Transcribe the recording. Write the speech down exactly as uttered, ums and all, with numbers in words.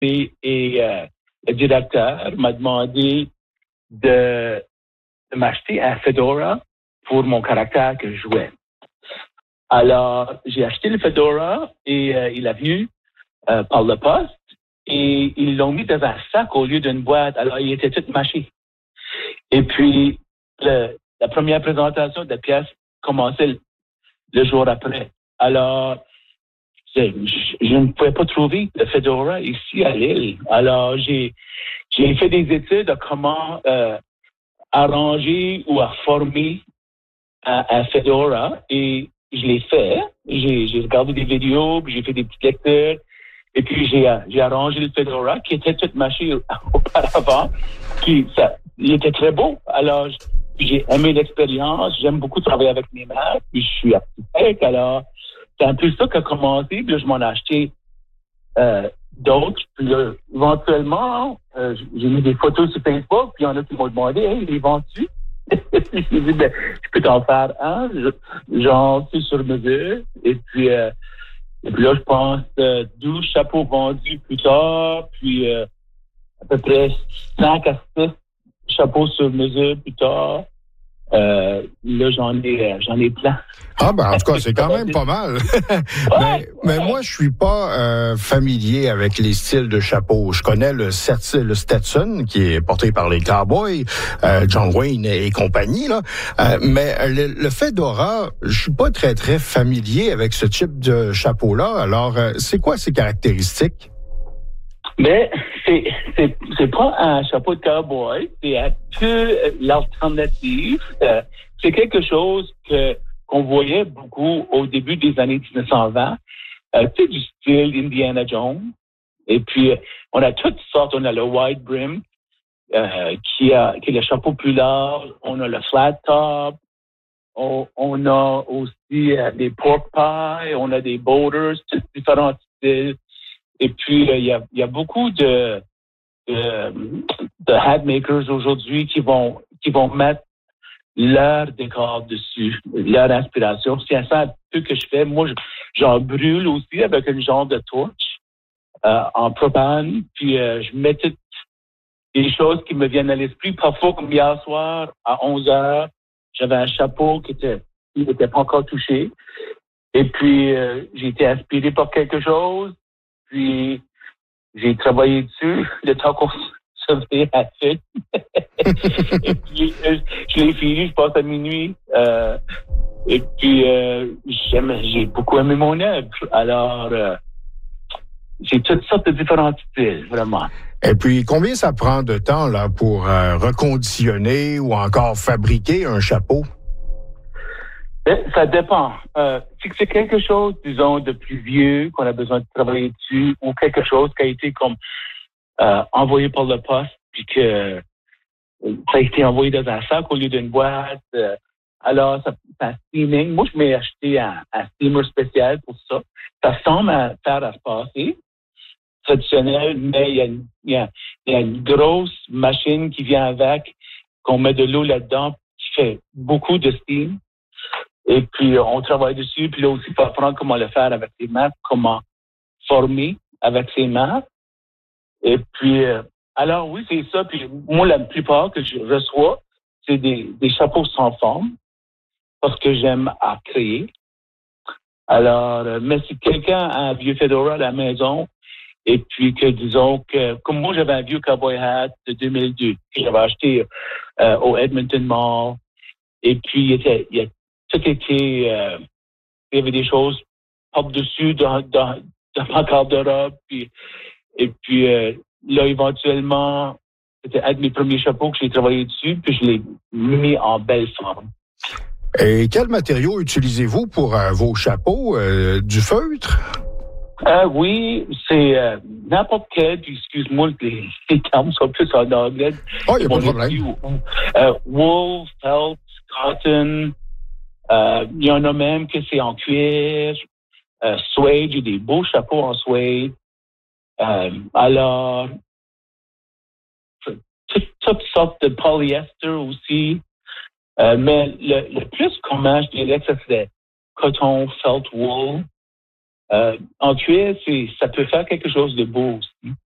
et, et euh, le directeur m'a demandé de, de m'acheter un fedora pour mon caractère que je jouais. Alors, j'ai acheté le fedora et euh, il est venu euh, par le poste et ils l'ont mis dans un sac au lieu d'une boîte. Alors, il était tout mâché. Et puis, le, la première présentation de la pièce commençait le, le jour après. Alors, je, je ne pouvais pas trouver le fedora ici à Lille. Alors, j'ai, j'ai fait des études de comment euh, arranger ou à former un, un fedora et je l'ai fait. J'ai, j'ai regardé des vidéos, puis j'ai fait des petites lectures et puis j'ai, j'ai arrangé le fedora qui était tout mâché auparavant. Puis ça, il était très beau. Alors, j'ai aimé l'expérience. J'aime beaucoup travailler avec mes mains. Puis je suis architecte. Alors, c'est un peu ça qui a commencé. Puis là, je m'en ai acheté euh, d'autres. Puis là, éventuellement, euh, j'ai mis des photos sur Facebook. Puis il y en a qui m'ont demandé, hey, les vends-tu? J'ai dit, ben, je peux t'en faire un. Genre, c'est sur mesure. Et puis, euh, et puis là, je pense euh, douze chapeaux vendus plus tard. Puis, euh, à peu près cinq à six chapeaux sur mesure plus tard. Euh, là, j'en ai, j'en ai plein. Ah, ben, en tout cas, c'est quand même pas mal. mais, ouais, mais ouais. moi, je suis pas euh, familier avec les styles de chapeaux. Je connais le, le Stetson, qui est porté par les Cowboys, euh, John Wayne et compagnie, là. Euh, mais le, le fedora, je suis pas très, très familier avec ce type de chapeau-là. Alors, euh, c'est quoi ses caractéristiques? Mais c'est, c'est, c'est pas un chapeau de cowboy, c'est un peu l'alternative. Euh, c'est quelque chose que, qu'on voyait beaucoup au début des années dix-neuf cent vingt. Euh, tu sais, du style Indiana Jones. Et puis, on a toutes sortes. On a le wide brim, euh, qui a, qui est le chapeau plus large. On a le flat top. On, on a aussi euh, des pork pies. On a des boulders, tous différents styles. Et puis, il y a, y a beaucoup de, de, de hat makers aujourd'hui qui vont, qui vont mettre leur décor dessus, leur inspiration. C'est ça un peu que je fais. Moi, je, j'en brûle aussi avec un genre de torche euh, en propane. Puis, euh, je mets toutes les choses qui me viennent à l'esprit. Parfois, comme hier soir, à onze heures, j'avais un chapeau qui était, qui n'était pas encore touché. Et puis, euh, j'ai été inspiré par quelque chose. Puis, j'ai travaillé dessus le temps qu'on se fait à suite. Et puis, euh, je l'ai fini, je passe à minuit. Euh, et puis, euh, j'aime, j'ai beaucoup aimé mon œuvre. Alors, euh, j'ai toutes sortes de différents styles, vraiment. Et puis, combien ça prend de temps là pour euh, reconditionner ou encore fabriquer un chapeau? Ça dépend. Euh, si c'est quelque chose, disons, de plus vieux, qu'on a besoin de travailler dessus, ou quelque chose qui a été comme euh, envoyé par le poste, puis que euh, ça a été envoyé dans un sac au lieu d'une boîte. Euh, alors, ça, c'est un steaming. Moi, je m'ai acheté un, un steamer spécial pour ça. Ça semble à faire à se passer, traditionnel, mais il y a, une, il y a, il y a une grosse machine qui vient avec, qu'on met de l'eau là-dedans, qui fait beaucoup de steam. Et puis, on travaille dessus. Puis là aussi, il faut apprendre comment le faire avec ses mains, comment former avec ses mains. Et puis, euh, alors oui, c'est ça. Puis moi, la plupart que je reçois, c'est des, des chapeaux sans forme parce que j'aime à créer. Alors, euh, mais si quelqu'un a un vieux fedora à la maison et puis que, disons, que comme moi, j'avais un vieux cowboy hat de deux mille deux que j'avais acheté euh, au Edmonton Mall. Et puis, il était... Il était tout était, euh, il y avait des choses par-dessus dans, dans, dans ma garde-robe. Puis, et puis, euh, là, éventuellement, c'était un de mes premiers chapeaux que j'ai travaillé dessus, puis je l'ai mis en belle forme. Et quel matériau utilisez-vous pour euh, vos chapeaux? Euh, du feutre? Euh, oui, c'est euh, n'importe quel, puis excuse-moi, les, les termes sont plus en anglais. Oh, il n'y a pas de problème. Dit, euh, wool, felt, cotton. Euh, il y en a même que c'est en cuir, euh, suede, j'ai des beaux chapeaux en suede. Euh, alors, toutes, toutes sortes de polyester aussi. Euh, mais le, le plus commun, je dirais que ça serait coton, felt, wool. Euh, en cuir, c'est, ça peut faire quelque chose de beau aussi.